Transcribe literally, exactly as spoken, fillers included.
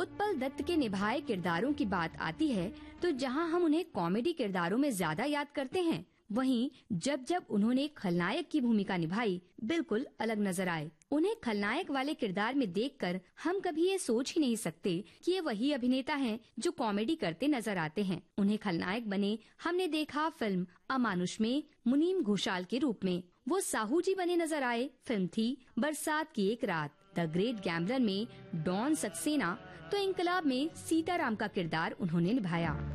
उत्पल दत्त के निभाए किरदारों की बात आती है तो जहां हम उन्हें कॉमेडी किरदारों में ज्यादा याद करते हैं, वहीं जब जब उन्होंने खलनायक की भूमिका निभाई बिल्कुल अलग नजर आए। उन्हें खलनायक वाले किरदार में देखकर हम कभी ये सोच ही नहीं सकते कि ये वही अभिनेता हैं जो कॉमेडी करते नजर आते हैं। उन्हें खलनायक बने हमने देखा फिल्म अमानुष में मुनीम घोषाल के रूप में। वो साहू जी बने नजर आए, फिल्म थी बरसात की एक रात। द ग्रेट गैम्बलर में डॉन सक्सेना तो इनकलाब में सीताराम का किरदार उन्होंने निभाया।